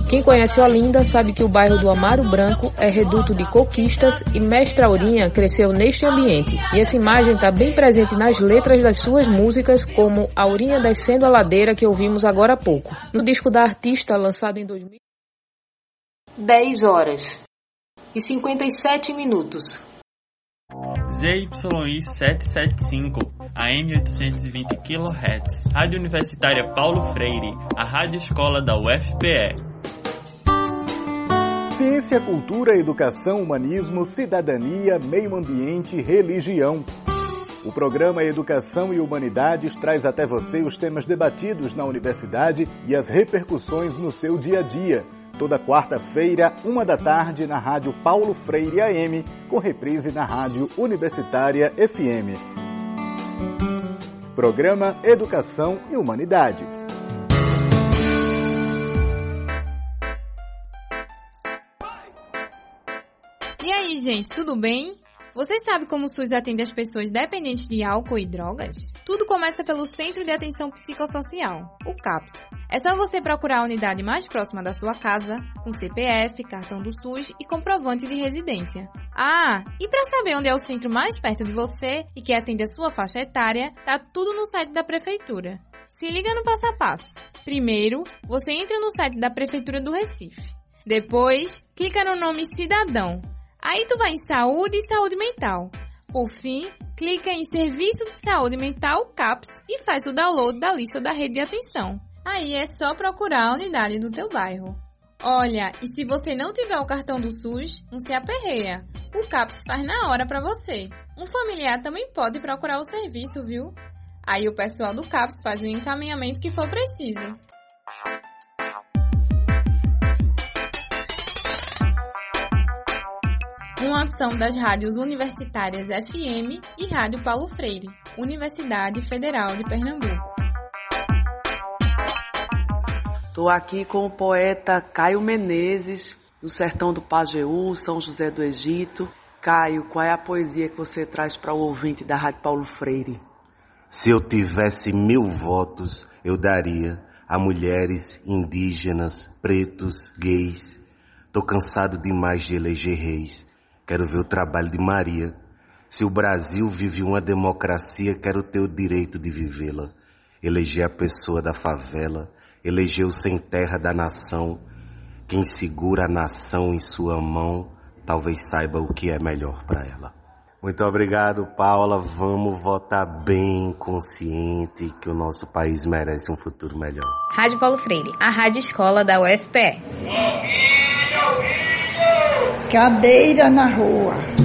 Quem conhece Olinda sabe que o bairro do Amaro Branco é reduto de conquistas e Mestre Aurinha cresceu neste ambiente. E essa imagem está bem presente nas letras das suas músicas, como Aurinha Descendo a Ladeira, que ouvimos agora há pouco. No disco da artista, lançado em 2000... 10 horas e 57 minutos. ZYI 775, AM 820 kHz, Rádio Universitária Paulo Freire, a rádio escola da UFPE. Ciência, cultura, educação, humanismo, cidadania, meio ambiente, religião. O programa Educação e Humanidades traz até você os temas debatidos na universidade e as repercussões no seu dia a dia. Toda quarta-feira, 13h, na Rádio Paulo Freire AM, com reprise na Rádio Universitária FM. Programa Educação e Humanidades. E aí, gente, tudo bem? Vocês sabem como o SUS atende as pessoas dependentes de álcool e drogas? Tudo começa pelo Centro de Atenção Psicossocial, o CAPS. É só você procurar a unidade mais próxima da sua casa, com CPF, cartão do SUS e comprovante de residência. Ah, e para saber onde é o centro mais perto de você e que atende a sua faixa etária, tá tudo no site da Prefeitura. Se liga no passo a passo. Primeiro, você entra no site da Prefeitura do Recife. Depois, clica no nome Cidadão. Aí tu vai em Saúde e Saúde Mental. Por fim, clica em Serviço de Saúde Mental CAPS e faz o download da lista da rede de atenção. Aí é só procurar a unidade do teu bairro. Olha, e se você não tiver o cartão do SUS, não se aperreia. O CAPS faz na hora pra você. Um familiar também pode procurar o serviço, viu? Aí o pessoal do CAPS faz o encaminhamento que for preciso. Uma ação das rádios universitárias FM e Rádio Paulo Freire, Universidade Federal de Pernambuco. Estou aqui com o poeta Caio Menezes, do sertão do Pajeú, São José do Egito. Caio, qual é a poesia que você traz para o ouvinte da Rádio Paulo Freire? Se eu tivesse 1000 votos, eu daria a mulheres, indígenas, pretos, gays. Tô cansado demais de eleger reis. Quero ver o trabalho de Maria. Se o Brasil vive uma democracia, quero ter o direito de vivê-la. Eleger a pessoa da favela, eleger o sem terra da nação. Quem segura a nação em sua mão, talvez saiba o que é melhor para ela. Muito obrigado, Paula. Vamos votar bem, consciente, que o nosso país merece um futuro melhor. Rádio Paulo Freire, a rádio escola da UFPE. Cadeira na rua.